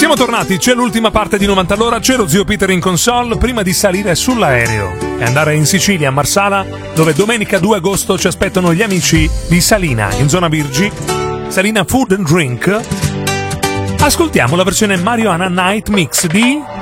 Siamo tornati, c'è l'ultima parte di 90 all'ora, c'è lo zio Peter in console prima di salire sull'aereo e andare in Sicilia, a Marsala, dove domenica 2 agosto ci aspettano gli amici di Salina, in zona Virgi, Salina Food and Drink. Ascoltiamo la versione Marijuana Night Mix di